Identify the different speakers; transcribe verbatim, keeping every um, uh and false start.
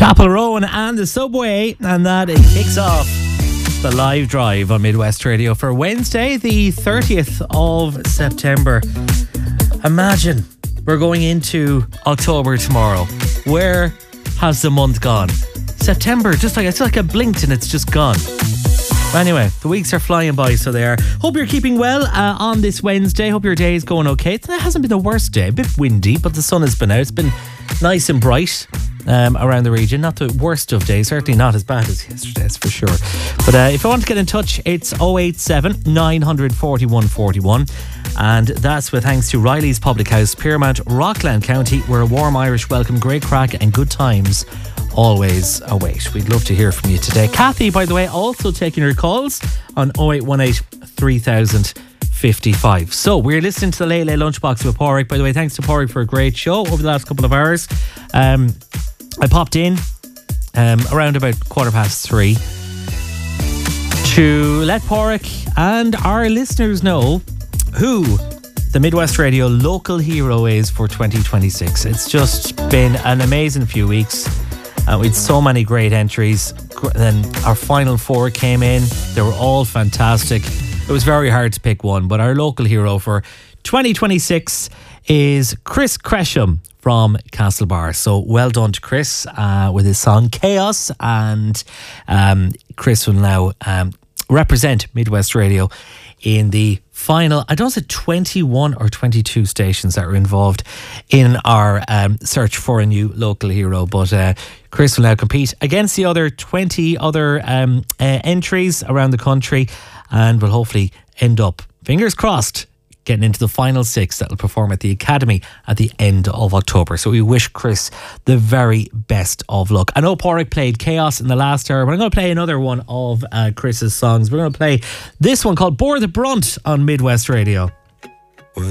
Speaker 1: Chapel Rowan and the Subway, and that it kicks off the live drive on Midwest Radio for Wednesday, the thirtieth of September. Imagine we're going into October tomorrow. Where has the month gone? September, just like it's like I blinked and it's just gone. Anyway, the weeks are flying by, so they are. Hope you're keeping well uh, on this Wednesday. Hope your day is going okay. It hasn't been the worst day. A bit windy, but the sun has been out. It's been nice and bright um, around the region. Not the worst of days. Certainly not as bad as yesterday's, for sure. But uh, if you want to get in touch, it's oh eight seven, nine four one, four one. And that's with thanks to Riley's Public House, Piermount, Rockland County, where a warm Irish welcome, great crack and good times always await. We'd love to hear from you today. Kathy, by the way, also taking your calls on oh eight one eight, three thousand fifty-five. So we're listening to the Late Late Lunchbox with Pádraig. By the way, thanks to Pádraig for a great show over the last couple of hours. Um, I popped in um, around about quarter past three to let Pádraig and our listeners know who the Midwest Radio local hero is for twenty twenty-six. It's just been an amazing few weeks. Uh, we had so many great entries. Then our final four came in. They were all fantastic. It was very hard to pick one, but our local hero for twenty twenty-six is Chris Cresham from Castlebar. So well done to Chris uh, with his song Chaos. And um, Chris will now um, represent Midwest Radio in the final, I don't know, twenty-one or twenty-two stations that are involved in our um, search for a new local hero. But uh, Chris will now compete against the other twenty other um, uh, entries around the country, and will hopefully end up, fingers crossed, getting into the final six that will perform at the Academy at the end of October. So we wish Chris the very best of luck. I know Pádraig played Chaos in the last hour, but I'm going to play another one of uh, Chris's songs. We're going to play this one called Bore the Brunt on Midwest Radio.